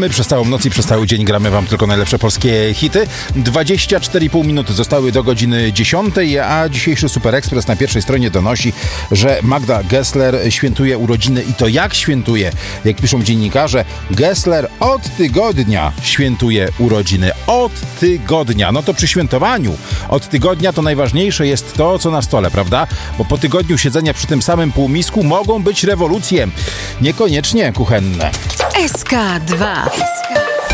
my przez całą noc i przez cały dzień gramy wam tylko najlepsze polskie hity. 24,5 minuty zostały do godziny 10, a dzisiejszy Super Express na pierwszej stronie donosi, że Magda Gessler świętuje urodziny i to jak świętuje? Jak piszą dziennikarze, Gessler od tygodnia świętuje urodziny. Od tygodnia. No to przy świętowaniu od tygodnia to najważniejsze jest to, co na stole, prawda? Bo po tygodniu siedzenia przy tym samym półmisku mogą być rewolucje. Niekoniecznie kuchenne. SK2.